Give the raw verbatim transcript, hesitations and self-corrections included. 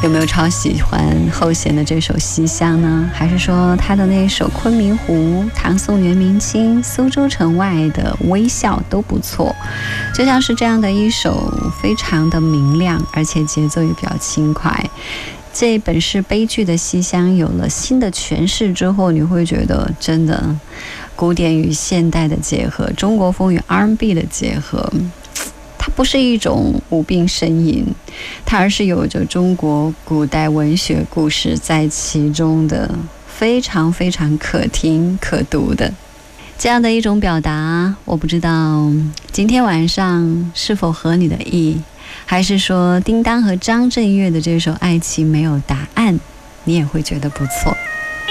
有没有超喜欢后弦的这首《西厢》呢？还是说他的那首《昆明湖》、唐宋元明清、苏州城外的微笑都不错？就像是这样的一首非常的明亮，而且节奏也比较轻快。这本是悲剧的《西厢》有了新的诠释之后，你会觉得真的古典与现代的结合，中国风与 R and B 的结合，它不是一种无病呻吟，它而是有着中国古代文学故事在其中的，非常非常可听可读的这样的一种表达。我不知道今天晚上是否合你的意，还是说叮当和张震岳的这首《爱情没有答案》你也会觉得不错。